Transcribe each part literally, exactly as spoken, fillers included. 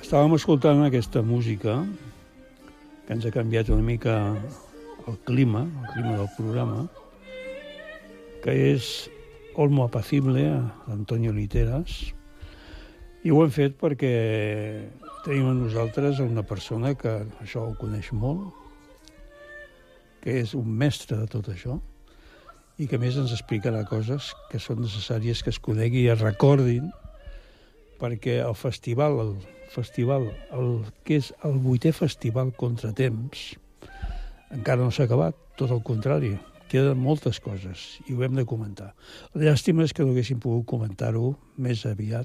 Estàvem escoltant aquesta música que ens ha canviat una mica el clima, el clima del programa, que és Olmo Apacible, d'Antonio Literas, i ho hem fet perquè tenim a nosaltres una persona que això ho coneix molt, que és un mestre de tot això, i que a més ens explicarà coses que són necessàries que es conegui i es recordin, perquè el festival, el festival, el que és el vuitè festival Contratemps, encara no s'ha acabat, tot el contrari, queden moltes coses i ho hem de comentar. La llàstima és que no haguéssim pogut comentar-ho més aviat,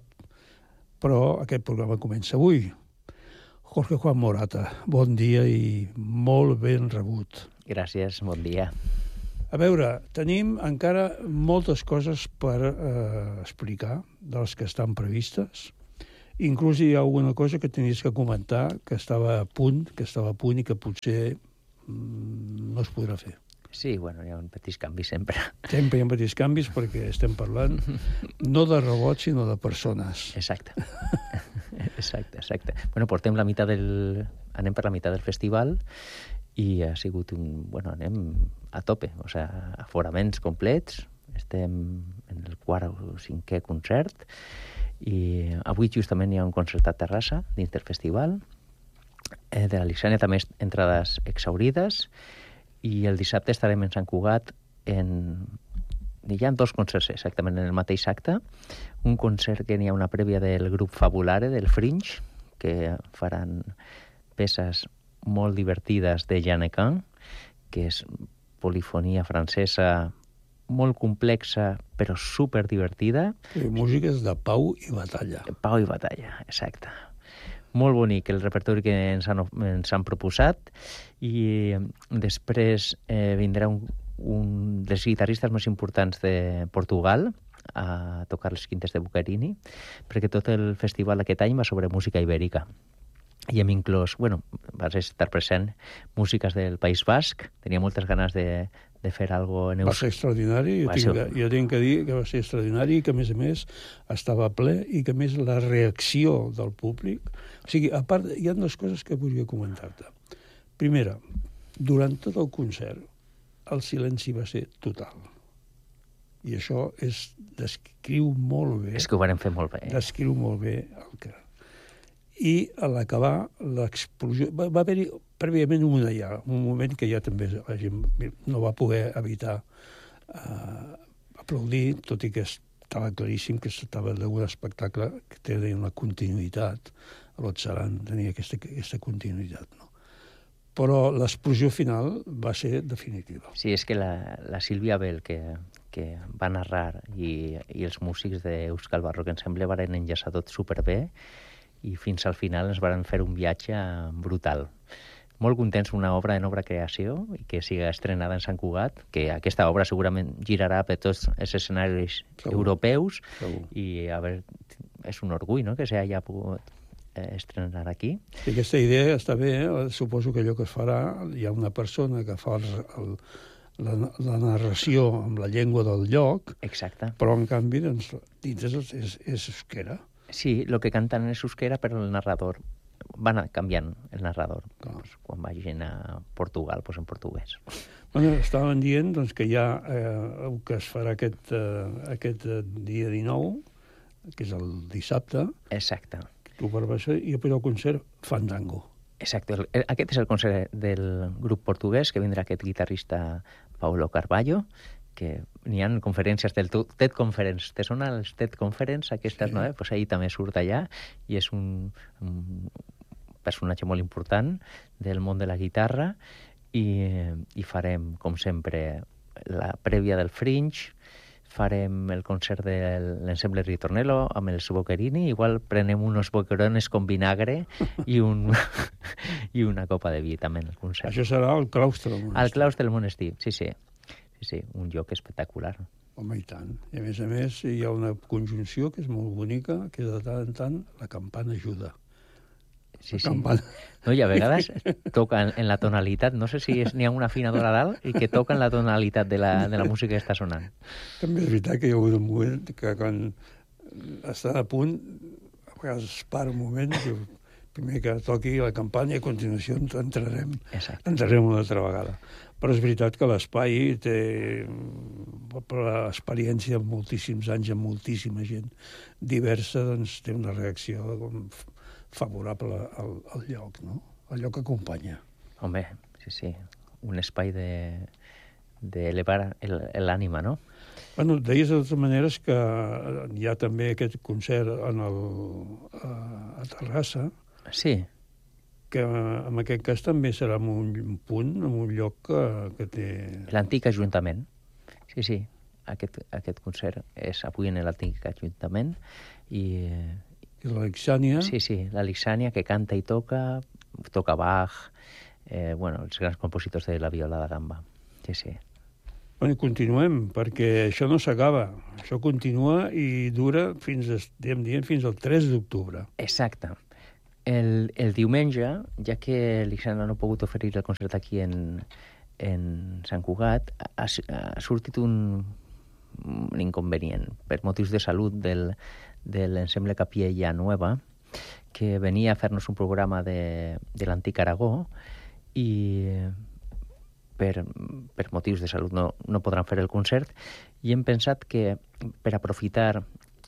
però aquest programa comença avui. Jorge Juan Morata, bon dia i molt ben rebut. Gràcies, bon dia. A veure, tenim encara moltes coses per eh, explicar de les que estan previstes. Inclús hi ha alguna cosa que tenies que comentar que estava a punt, que estava a punt i que potser mm, no es podrà fer. Sí, bueno, hi ha un petits canvis sempre. Sempre hi ha petits canvis perquè estem parlant no de robots, sinó de persones. Exacte. Exacte, exacte. Bueno, portem la meitat del... anem per la meitat del festival i ha sigut un... Bueno, anem a tope, o sigui, aforaments complets, estem en el quart o cinquè concert i avui justament hi ha un concert a Terrassa dins del festival, eh, de la Lixània també entrades exhaurides i el dissabte estarem en Sant Cugat en... Hi ha dos concerts exactament en el mateix acte, un concert que n'hi ha una prèvia del grup Fabulare, del Fringe, que faran peces molt divertides de Jeanne Kahn, que és polifonia francesa molt complexa, però superdivertida. I músiques de pau i batalla. Pau i batalla, exacte. Molt bonic el repertori que ens han, ens han proposat i després eh, vindrà un, un dels guitarristes més importants de Portugal a tocar les quintes de Bucarini, perquè tot el festival aquest any va sobre música ibèrica. I hem inclòs, bueno, vas estar present, músiques del País Basc. Tenia moltes ganes de, de fer algo en euskera. Va ser extraordinari, jo, tinc, ser... jo tinc que dir que va ser extraordinari i que, a més a més, estava ple i que, a més, la reacció del públic... O sigui, a part, hi ha dues coses que volia comentar-te. Primera, durant tot el concert, el silenci va ser total. I això és, descriu molt bé... És que ho vam fer molt bé. Descriu molt bé el que... I a l'acabar l'explosió... Va, va haver-hi prèviament una ja, un moment que ja també la gent no va poder evitar uh, aplaudir, tot i que estava claríssim que estava d'un espectacle que tenia una continuïtat. L'Otsaran tenia aquesta, aquesta continuïtat, no? Però l'explosió final va ser definitiva. Sí, és que la, la Sílvia Bell, que, que va narrar, i, i els músics d'Euskal Barroc, em sembla, van enllaçar tot superbé, i fins al final ens van fer un viatge brutal. Molt contents, una obra de nova creació i que siga estrenada en Sant Cugat, que aquesta obra segurament girarà per tots els escenaris segur, europeus segur. I a veure, és un orgull, no?, que s'hagi pogut eh, estrenar aquí. I aquesta idea està bé, eh? Suposo que allò que es farà, hi ha una persona que fa el, el, la, la narració amb la llengua del lloc. Exacte. Però en canvi doncs, dins és, és, és euskera. Sí, el que canten és euskera, però el narrador van canviant el narrador. Pues, quan vagin a Portugal, doncs en portuguès. Bueno, estaven dient doncs, que hi ha eh, el que es farà aquest, eh, aquest dia dinou, que és el dissabte. Exacte. Tu per baixar, i després el concert Fandango. Exacte. Aquest és el concert del grup portuguès, que vindrà aquest guitarrista Paulo Carballo, que n'hi ha conferències del TED Conference. Te sona els TED Conference, aquestes, sí. No? Eh? Pues ahir també surt allà i és un, un personatge molt important del món de la guitarra i, i farem, com sempre, la prèvia del Fringe, farem el concert de l'ensemble Ritornello amb els Boccherini, igual prenem unos boquerones con vinagre i, un, i una copa de vi també en el concert. Això serà al claustre del monestir. Al claustre del monestir, sí, sí. Sí, un lloc espectacular. Home, i tant. I a més a més hi ha una conjunció que és molt bonica, que de tant en tant la campana ajuda. Sí, sí. No, i a vegades toca en la tonalitat, no sé si n'hi ha una afinadora a dalt i que toca en la tonalitat de la, de la música que està sonant. També és veritat que hi ha hagut un moment que quan està a punt, a vegades es para un moment i diu, primer que toqui la campanya i a continuació entrarem, Exacte. entrarem una altra vegada. Però és veritat que l'espai té, per l'experiència de moltíssims anys amb moltíssima gent diversa, doncs té una reacció com favorable al, al lloc, no? El lloc acompanya. Home, sí, sí, un espai de d'elevar l'ànima, no? Bueno, deies de totes maneres que hi ha també aquest concert en el, a, a Terrassa. Sí. Que en aquest cas també serà en un punt, en un lloc que, que té... L'antic Ajuntament. Sí, sí. Aquest, aquest concert és avui en l'antic Ajuntament i... I l'Alixània. Sí, sí, l'Alixània que canta i toca, toca Bach, eh, bueno, els grans compositors de la viola da gamba. Sí, sí. Bueno, continuem, perquè això no s'acaba. Això continua i dura fins, estem dient, fins al tres d'octubre. Exacte. El, el diumenge, ja que l'Ixània no ha pogut oferir el concert aquí en, en Sant Cugat, ha, ha sortit un, un inconvenient per motius de salut del, de l'ensemble Capilla Nueva, que venia a fer-nos un programa de, de l'antic Aragó i per, per motius de salut no, no podran fer el concert i hem pensat que per aprofitar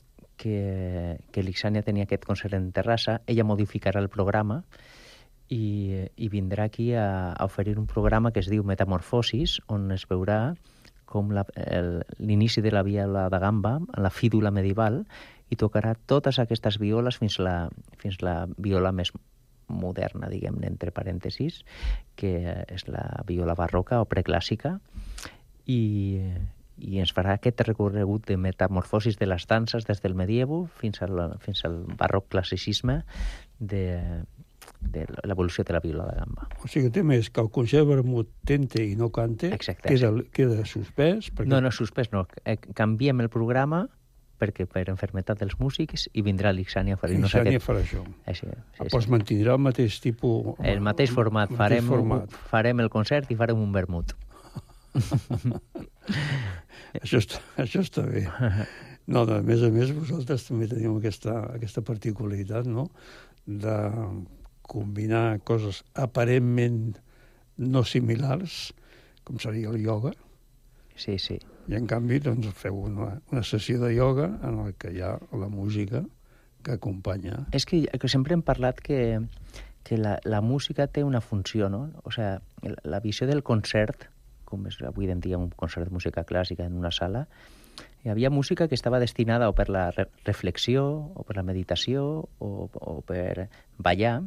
que, que l'Ixània tenia aquest concert en Terrassa, ella modificarà el programa i, i vindrà aquí a, a oferir un programa que es diu Metamorfosis, on es veurà com la, el, l'inici de la viola da gamba, la fídula medieval, i tocarà totes aquestes violes fins la, fins la viola més moderna, diguem-ne, entre parèntesis, que és la viola barroca o preclàssica, i... i ens farà aquest recorregut de metamorfosis de les danses des del medievo fins al, fins al barroc classicisme de, de l'evolució de la viola da gamba. O sigui, el tema és que el concert vermut tente i no cante, exacte, queda, queda suspès. Perquè... No, no, suspès no. Eh, canviem el programa perquè per enfermetat dels músics i vindrà l'Ixània a fer-nos aquest... L'Ixània farà això. Així, sí, pues sí. Mantindrà el mateix tipus... El mateix format. El mateix farem, format. farem el concert i farem un vermut. això, està, això està bé. No, a més a més, vosaltres també teniu aquesta, aquesta particularitat, no?, de combinar coses aparentment no similars, com seria el ioga. Sí, sí. I en canvi, doncs, feu una, una sessió de ioga en la que hi ha la música que acompanya. És que, que sempre hem parlat que, que la, la música té una funció, no? O sigui, la, la visió del concert, com és avui en dia un concert de música clàssica en una sala, hi havia música que estava destinada o per la re reflexió, o per la meditació, o, o per ballar,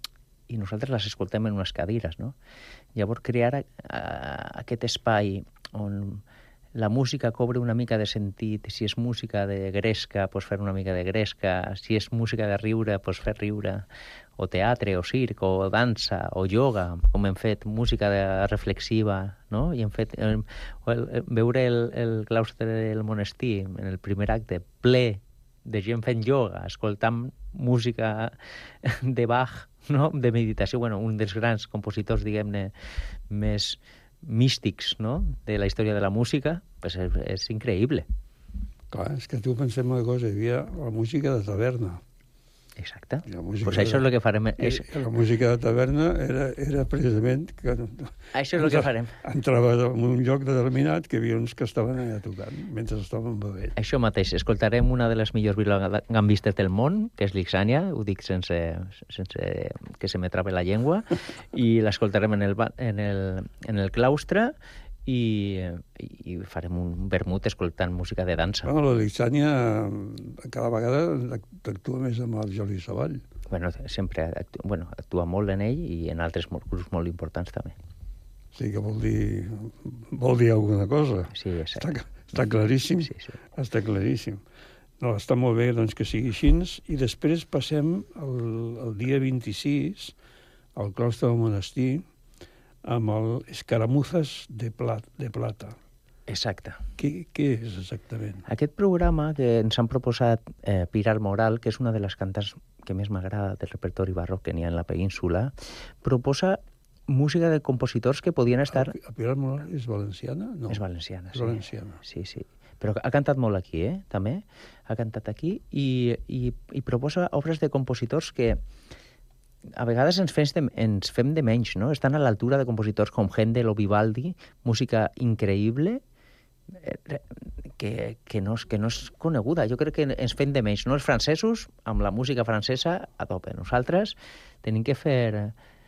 i nosaltres les escoltem en unes cadires, no? Llavors, crear a, a, aquest espai on la música cobra una mica de sentit, si és música de gresca, doncs fer una mica de gresca, si és música de riure, doncs fer riure, o teatre, o circ, o dansa, o yoga, com hem fet, música de reflexiva, no? I hem fet el, el, veure el, el claustre del monestir en el primer acte ple de gent fent yoga, escoltant música de Bach, no? De meditació, bueno, un dels grans compositors, diguem-ne, més místics, no?, de la història de la música, pues és, és increïble. Clar, és que tu pensem una cosa, hi havia la música de taverna. Exacte. Pues això és el que farem. És... La música de taverna era, era precisament... Que això és el que farem. Entrava en un lloc determinat que hi havia uns que estaven allà tocant, mentre estaven bevent. Això mateix. Escoltarem una de les millors violagambistes del món, que és l'Ixània, ho dic sense, sense que se me trabe la llengua, i l'escoltarem en, el, en, el, en el claustre, i, i farem un vermut escoltant música de dansa. Bueno, la Lixània cada vegada actua més amb el Jordi Savall. Bueno, sempre actua, bueno, actua molt en ell i en altres grups molt importants també. Sí, que vol dir, vol dir alguna cosa. Sí, està, està claríssim. Sí, sí. Està claríssim. No, està molt bé doncs, que sigui així. I després passem el, el dia vint-i-sis al claustre del monestir amb el Escaramuzas de, plat, de Plata. Exacte. Què, què és exactament? Aquest programa que ens han proposat eh, Pilar Moral, que és una de les cantants que més m'agrada del repertori barroc que n'hi ha en la península, proposa música de compositors que podien estar... A Pilar Moral és valenciana? No. És valenciana, sí. Valenciana. Sí, sí. Però ha cantat molt aquí, eh, també. Ha cantat aquí i, i, i proposa obres de compositors que a vegades ens fem, de, ens fem de menys, no? Estan a l'altura de compositors com Händel o Vivaldi, música increïble, que, que, no és, que no és coneguda. Jo crec que ens fem de menys, no? Els francesos, amb la música francesa, a tope. Nosaltres tenim que fer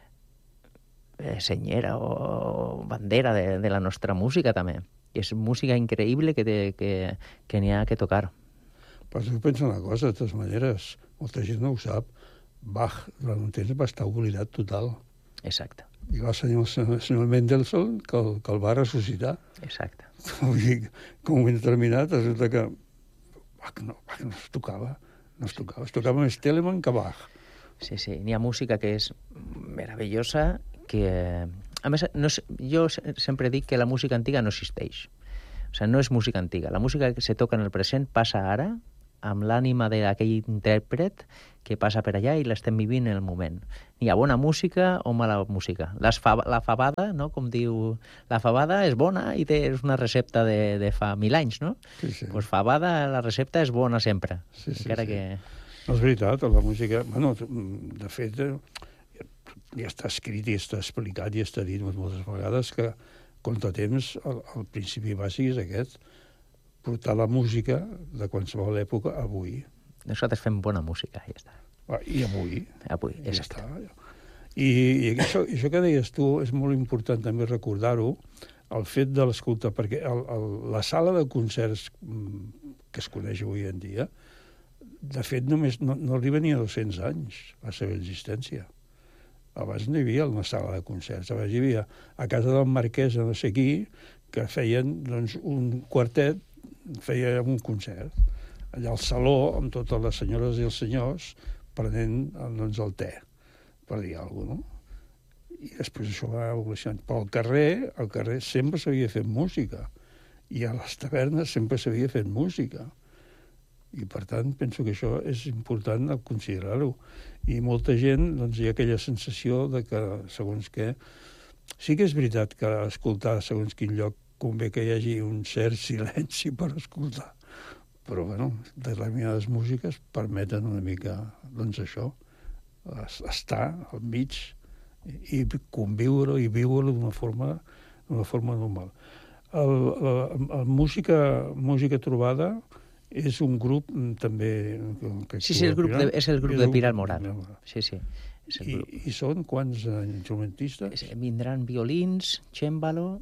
eh, senyera o bandera de, de la nostra música, també. I és música increïble que, te, que, que n'hi ha que tocar. Però tu pensa una cosa, de totes maneres, molta gent no ho sap, Bach, durant un temps va estar oblidat total. Exacte. I va ser el senyor Mendelssohn que el, que el va ressuscitar. Exacte. Vull dir, com un determinat, resulta que Bach no, Bach no es tocava, no es tocava. Es tocava més Telemann que Bach. Sí, sí. N'hi ha música que és meravellosa, que... A més, no és, jo sempre dic que la música antiga no existeix. O sigui, no és música antiga. La música que se toca en el present passa ara, amb l'ànima d'aquell intèrpret que passa per allà i l'estem vivint en el moment. Hi ha bona música o mala música. Les fa, la fabada, no? Com diu, la fabada és bona i té, és una recepta de, de fa mil anys, no? Sí, sí. Pues fabada, la recepta és bona sempre. Sí, sí, encara sí. que... No, és veritat, la música... Bueno, de fet, ja està escrit i està explicat i està dit moltes vegades que contratemps, el, el principi bàsic és aquest, portar la música de qualsevol època avui. Nosaltres fem bona música, ja està. I avui. Avui, ja exacte. està. I, i això, això que deies tu és molt important també recordar-ho, el fet de l'escoltar, perquè el, el, la sala de concerts que es coneix avui en dia, de fet, només no, no arriba ni a dos-cents anys la seva existència. Abans no hi havia una sala de concerts. Abans hi havia a casa del marquès de no sé qui, que feien doncs, un quartet, feia un concert. Allà al saló, amb totes les senyores i els senyors, prenent doncs, el te, per dir alguna cosa, no? I després això va evolucionant. Però al carrer, al carrer sempre s'havia fet música. I a les tavernes sempre s'havia fet música. I, per tant, penso que això és important considerar-ho. I molta gent, doncs, hi ha aquella sensació de que, segons què... Sí que és veritat que escoltar segons quin lloc convé que hi hagi un cert silenci per escoltar. Però, bueno, determinades músiques permeten una mica, doncs, això, estar al mig i conviure i viure d'una forma, d'una forma normal. El, la, el música, música trobada és un grup també... Que sí, sí, el grup de, és el grup de Pilar Moral. Sí, sí. És el I, grup. I són quants instrumentistes? Vindran violins, cèmbalo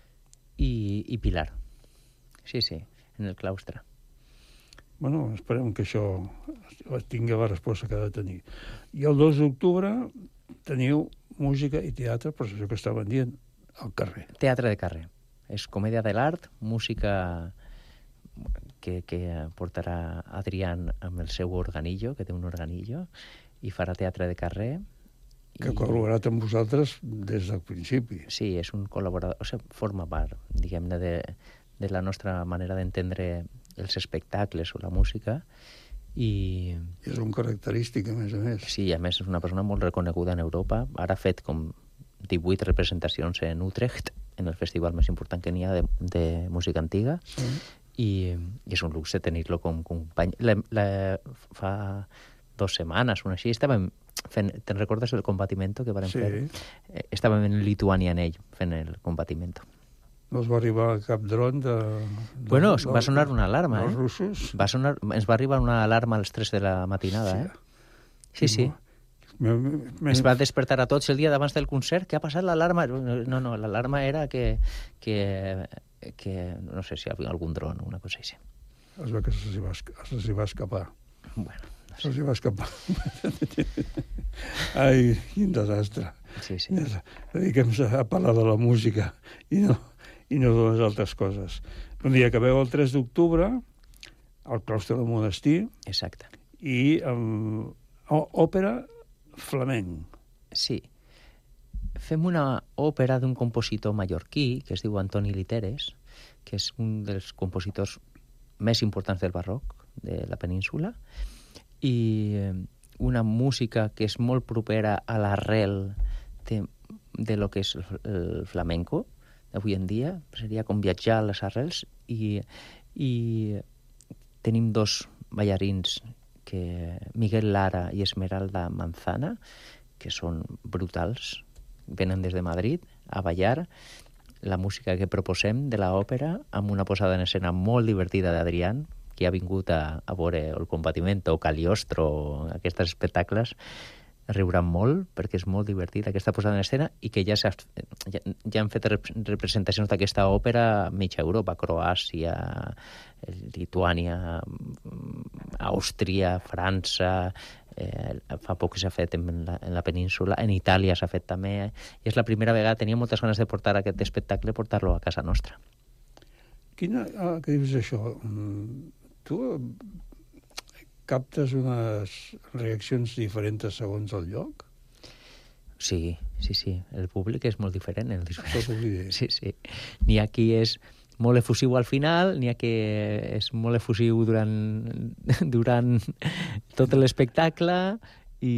i, i Pilar. Sí, sí, en el claustre. Bueno, esperem que això tingui la resposta que ha de tenir. I el dos d'octubre teniu música i teatre, però és això que estaven dient, al carrer. Teatre de carrer. És comèdia de l'art, música que, que portarà Adrián amb el seu organillo, que té un organillo, i farà teatre de carrer. Que ha col·laborat amb vosaltres des del principi. Sí, és un col·laborador, o sigui, forma part, diguem-ne, de, de la nostra manera d'entendre els espectacles o la música. I... És un característic, a més a més. Sí, a més és una persona molt reconeguda en Europa. Ara ha fet com divuit representacions en Utrecht, en el festival més important que n'hi ha de, de música antiga. Sí. I, i és un luxe tenir-lo com company. La, la, fa dos setmanes, una així, estàvem fent... Te'n recordes el Combatimento que vam sí. fer? Estàvem en Lituània en ell, fent el Combatimento. No us va arribar cap dron de... de bueno, de, va sonar una alarma, dels eh? russos? Va sonar, ens va arribar una alarma a les tres de la matinada, sí. eh? Sí, sí. Me, me... Es va despertar a tots el dia d'abans del concert. Què ha passat l'alarma? No, no, l'alarma era que, que, que... No sé si hi havia algun dron o una cosa així. Es va que se'ls va, se va escapar. Bueno, no sé. Se'ls va escapar. Ai, quin desastre. Sí, sí. Dediquem-nos a parlar de la música i no... i no de les altres coses. Un dia que veu el tres d'octubre, al claustre del monestir. Exacte. I um, òpera flamenc. Sí. Fem una òpera d'un compositor mallorquí, que es diu Antoni Literes, que és un dels compositors més importants del barroc de la península, i una música que és molt propera a l'arrel de, de lo que és el flamenco, avui en dia, seria com viatjar a les arrels, i, i tenim dos ballarins, que Miguel Lara i Esmeralda Manzana, que són brutals. Venen des de Madrid a ballar la música que proposem de l'òpera amb una posada en escena molt divertida d'Adrián, que ha vingut a, a veure el Combattimento, Cagliostro, aquests espectacles, riuran molt, perquè és molt divertit aquesta posada en escena, i que ja, ja, ja han fet rep representacions d'aquesta òpera a mitja Europa, Croàcia, Lituània, Àustria, França, eh, fa poc que s'ha fet en la, en la península, en Itàlia s'ha fet també, i és la primera vegada, tenia moltes ganes de portar aquest espectacle, portar-lo a casa nostra. Quina, ah, què dius això? Tu captes unes reaccions diferents segons el lloc? Sí, sí, sí. El públic és molt diferent. El Això t'ho vull dir. Sí, sí. N'hi ha qui és molt efusiu al final, n'hi ha qui és molt efusiu durant, durant tot l'espectacle i,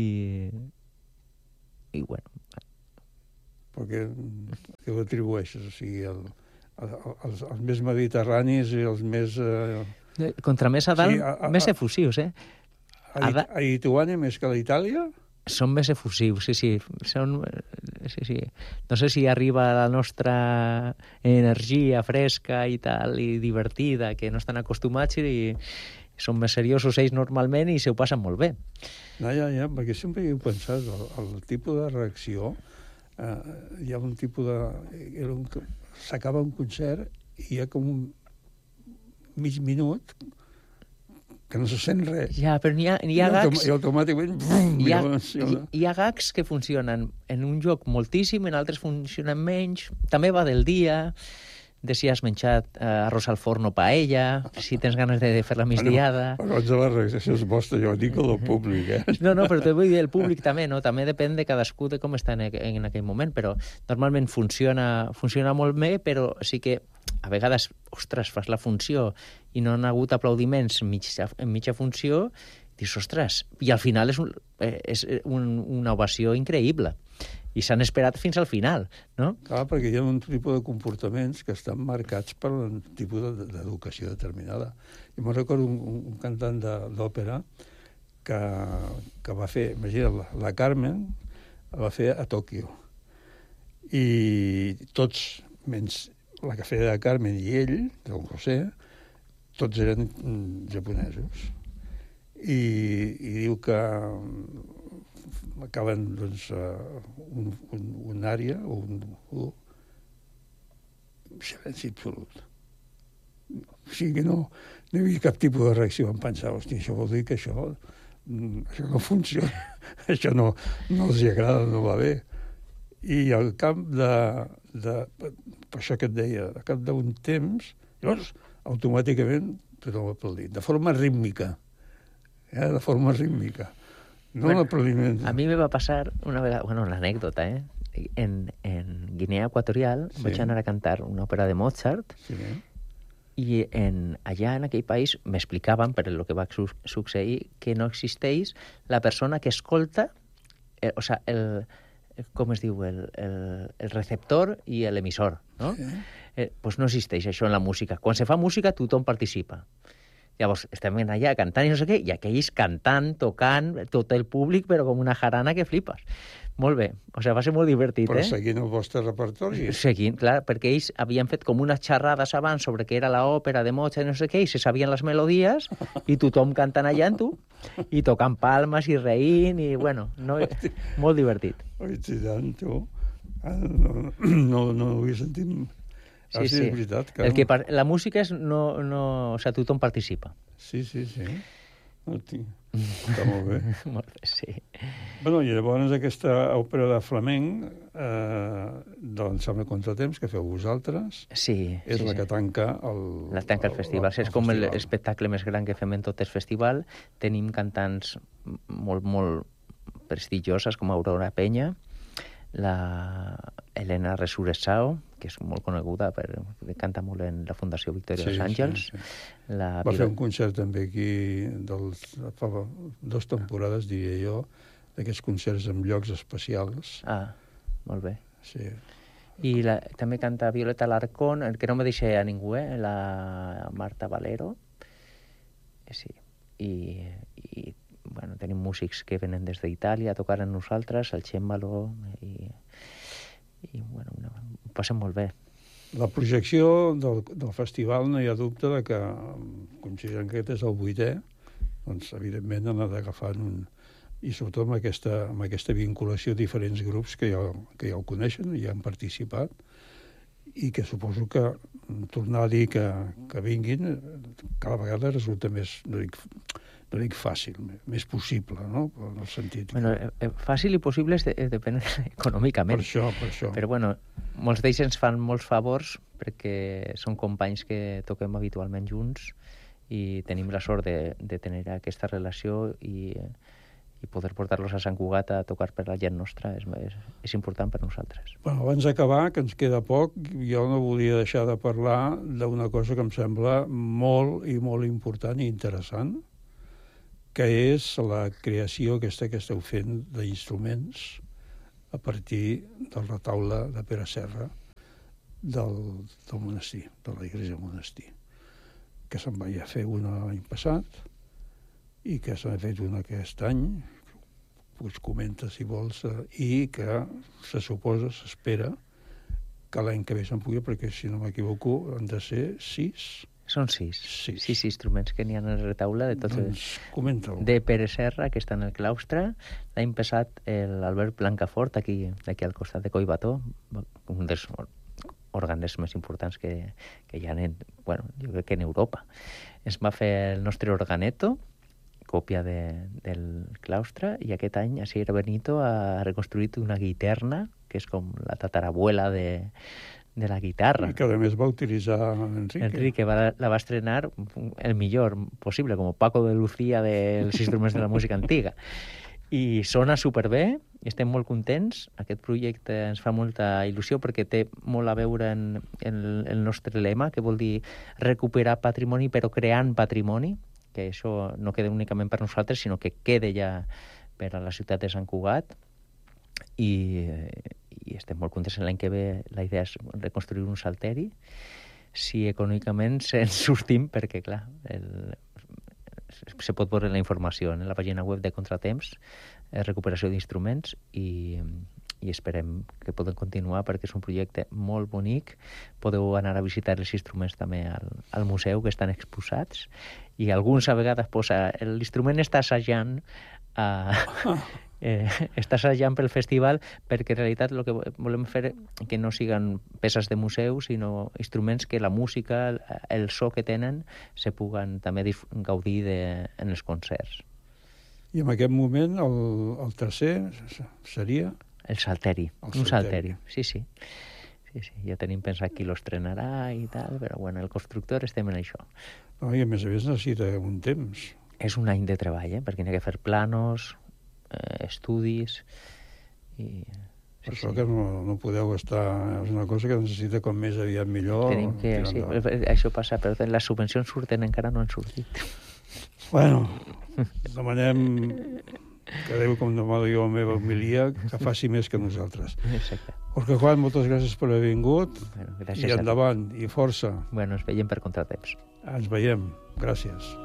i bueno. Perquè què ho atribueixes? O sigui, el, el, els, els més mediterranis i els més... Eh... Contra més a dalt, sí, a, a, a, més efusius, eh? A, a, a Lituània més que a Itàlia? Són més efusius, sí, sí. Són, sí, sí. No sé si arriba la nostra energia fresca i tal, i divertida, que no estan acostumats, i són més seriosos ells normalment i se ho passen molt bé. No, ja, ja, perquè sempre he pensat, el, el tipus de reacció, eh, hi ha un tipus de... Un, s'acaba un concert i hi ha com un mig minut que no se sent res. Ja, però n'hi ha, hi ha I, gags... I automàticament... Brum, hi, ha, hi, hi ha gags que funcionen en un lloc moltíssim, en altres funcionen menys. També va del dia, de si has menjat eh, arròs al forn o paella, si tens ganes de fer la migdiada... Bueno, abans de la reacció és vostra, jo dic el públic, eh? No, no, però te vull dir, el públic també, no? També depèn de cadascú de com està en, en aquell moment, però normalment funciona, funciona molt bé, però sí que a vegades, ostres, fas la funció i no han hagut aplaudiments en mitja, en mitja funció, dius, ostres, i al final és, un, és un, una ovació increïble. I s'han esperat fins al final, no? Clar, perquè hi ha un tipus de comportaments que estan marcats per un tipus d'educació determinada. Jo me'n recordo un, un cantant d'òpera que, que va fer, imagina't, la, la Carmen la va fer a Tòquio. I tots, menys la que feia de Carmen i ell, don José, tots eren mm, japonesos. I, i diu que acaben, doncs, un, un, un àrea o un, un silenci absolut. O sigui que no, no hi havia cap tipus de reacció. Em pensava, hòstia, això vol dir que això, això no funciona, això no, no els agrada, no va bé. I al cap de, de... Per això que et deia, al cap d'un temps, llavors, automàticament, tothom aplaudit, de forma rítmica. Eh? De forma rítmica. No bueno, l'aplaudiment. A mi me va passar una vegada, bueno, una anècdota, eh? En, en Guinea Equatorial sí. Vaig anar a cantar una òpera de Mozart sí. I en, allà en aquell país m'explicaven, per el que va su succeir, que no existeix la persona que escolta, eh, o sea, el... com es diu, el, el, el receptor i l'emissor, no? Sí. Eh, pues no existeix això en la música. Quan se fa música, tothom participa. Llavors, estem allà cantant i no sé què, i aquells cantant, tocant, tot el públic, però com una jarana que flipes. Molt bé, o sigui, va ser molt divertit, però eh? Però seguint el vostre repertori. Seguint, clar, perquè ells havien fet com unes xerrades abans sobre què era l'òpera de Mozart i no sé què, i se sabien les melodies, i tothom cantant allà en tu, i tocant palmes i reint, i bueno, no, molt divertit. Oi, tant, tu. Ah, no, no, no ho havia sentit. Ah, sí, sí, és veritat. Que el que par... La música és no, no... O sigui, tothom participa. Sí, sí, sí. Hosti, està molt bé. Molt bé, sí. Bueno, i llavors aquesta òpera de flamenc, eh, doncs amb el contratemps que feu vosaltres, sí, és sí, la sí. que tanca el... La tanca el festival. El, el és com l'espectacle més gran que fem en tot el festival. Tenim cantants molt, molt prestigioses com Aurora Peña, la Elena Resurrecao, que és molt coneguda, per, canta molt en la Fundació Victoria sí, dels Àngels. Sí, sí. La Va Piro... fer un concert també aquí, dels, fa dues temporades, diria jo, d'aquests concerts en llocs especials. Ah, molt bé. Sí. I la, també canta Violeta Larcón, que no me deixa a ningú, eh? La Marta Valero. Sí. I, i bueno, tenim músics que venen des d'Itàlia a tocar amb nosaltres, el cèmbalo, i, i bueno, no, ho passem molt bé. La projecció del, del festival no hi ha dubte de que, considerant que aquest és el vuitè, doncs evidentment han anat agafant un... i sobretot amb aquesta, amb aquesta vinculació a diferents grups que ja, que ja ho coneixen i ja han participat, i que suposo que tornar a dir que, que vinguin cada vegada resulta més, no dic, no dic fàcil, més possible, no? En el sentit... Bueno, que... fàcil i possible de, depèn econòmicament. Per això, per això. Però bueno, molts d'ells ens fan molts favors perquè són companys que toquem habitualment junts i tenim la sort de, de tenir aquesta relació i... i poder portar-los a Sant Cugat a tocar per la gent nostra és, és, és important per nosaltres. Bueno, abans d'acabar, que ens queda poc, jo no volia deixar de parlar d'una cosa que em sembla molt i molt important i interessant, que és la creació aquesta que esteu fent d'instruments a partir del retaule de Pere Serra del, del monestir, de la Igreja Monestir, que se'n va ja fer una l'any passat, i que s'ha fet una aquest any, us comenta si vols, i que se suposa, s'espera, que l'any que ve se'n pugui, perquè si no m'equivoco han de ser sis. Són sis. Sis, sis instruments que n'hi ha en el retaule de tots. Doncs comenta-ho. De Pere Serra, que està en el claustre. L'any passat l'Albert Blancafort, aquí, aquí al costat de Collbató, un dels òrgans més importants que, que hi ha en, bueno, jo crec que en Europa. Es va fer el nostre organeto, còpia de, del claustre, i aquest any a Sierra Benito ha reconstruït una guitarra, que és com la tatarabuela de, de la guitarra. I que a més va utilitzar Enrique. Enrique va, la va estrenar el millor possible, com Paco de Lucía dels instruments de la música antiga. I sona superbé, i estem molt contents. Aquest projecte ens fa molta il·lusió perquè té molt a veure en, en el nostre lema, que vol dir recuperar patrimoni però creant patrimoni, que això no queda únicament per nosaltres, sinó que queda ja per a la ciutat de Sant Cugat, i, i estem molt contents. L'any que ve la idea és reconstruir un salteri, si econòmicament se'n sortim, perquè, clar, el, se pot veure la informació en la pàgina web de Contratemps, recuperació d'instruments, i, i esperem que podem continuar perquè és un projecte molt bonic. Podeu anar a visitar els instruments també al, al museu, que estan exposats, i alguns a vegades posa l'instrument està assajant uh, eh, està assajant pel festival, perquè en realitat el que volem fer que no siguin peces de museu, sinó instruments que la música, el so que tenen, se puguen també gaudir de, en els concerts. I en aquest moment el, el tercer seria? El salteri, el un salteri, sí, sí. Sí, sí, ja tenim pensat qui l'estrenarà i tal, però bueno, el constructor estem en això. No, i a més a més necessita un temps. És un any de treball, eh? Perquè n'hi ha que fer planos, eh, estudis... I... Per sí, això sí. Que no, no podeu estar... És una cosa que necessita com més aviat millor. Tenim que... Sí, això passa, però les subvencions surten, encara no han sortit. Bueno, demanem que Déu, com demano jo la meva homilia, que faci més que nosaltres. Exacte. Jorge Juan, moltes gràcies per haver vingut. Bueno, i endavant, i força. Bueno, ens veiem per Contratemps. Ens veiem. Gràcies.